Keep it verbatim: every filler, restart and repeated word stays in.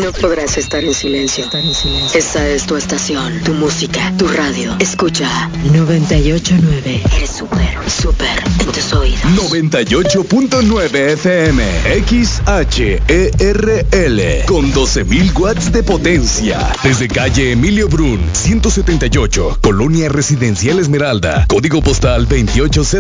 No podrás estar en silencio. Estar en silencio. Esta es tu estación, tu música, tu radio. Escucha noventa y ocho punto nueve. Eres súper, súper en tus oídos. noventa y ocho punto nueve F M, X H E R L, con doce mil watts de potencia. Desde calle Emilio Brun, ciento setenta y ocho, Colonia Residencial Esmeralda, código postal veintiocho cero